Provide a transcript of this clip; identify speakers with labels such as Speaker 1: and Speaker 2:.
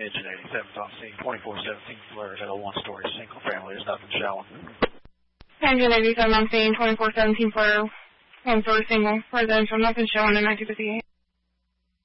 Speaker 1: Engine 87 on scene, 2417 flares at a one-story single family. There's nothing showing.
Speaker 2: Engine 87 on scene, 2417 flare, one-story single, residential, nothing showing in 1958.